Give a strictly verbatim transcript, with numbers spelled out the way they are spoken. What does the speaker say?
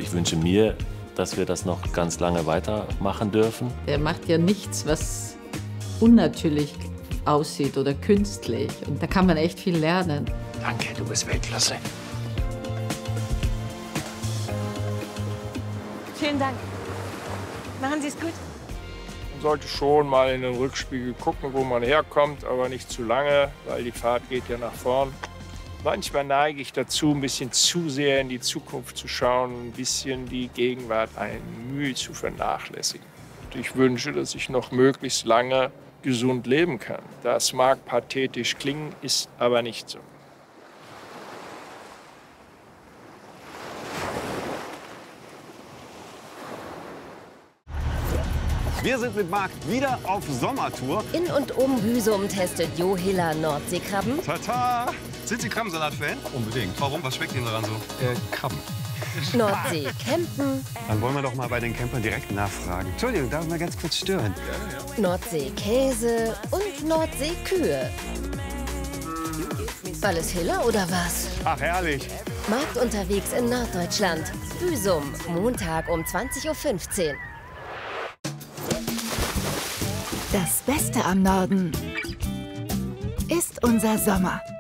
Ich wünsche mir, dass wir das noch ganz lange weitermachen dürfen. Er macht ja nichts, was unnatürlich aussieht oder künstlich. Und da kann man echt viel lernen. Danke, du bist Weltklasse. Vielen Dank. Machen Sie es gut. Man sollte schon mal in den Rückspiegel gucken, wo man herkommt, aber nicht zu lange, weil die Fahrt geht ja nach vorn. Manchmal neige ich dazu, ein bisschen zu sehr in die Zukunft zu schauen, ein bisschen die Gegenwart ein Mühe zu vernachlässigen. Und ich wünsche, dass ich noch möglichst lange gesund leben kann. Das mag pathetisch klingen, ist aber nicht so. Wir sind mit Marc wieder auf Sommertour. In und um Hüsum testet Jo Hiller Nordseekrabben. Tata! Sind Sie Krabbensalat-Fan? Unbedingt. Warum? Was schmeckt Ihnen daran so? Äh, Krabben. Nordsee campen. Dann wollen wir doch mal bei den Campern direkt nachfragen. Entschuldigung, darf ich mal ganz kurz stören? Ja, ja. Nordsee Käse und Nordsee Kühe. Alles Hiller oder was? Ach, herrlich. Markt unterwegs in Norddeutschland. Hüsum, Montag um zwanzig Uhr fünfzehn. Das Beste am Norden ist unser Sommer.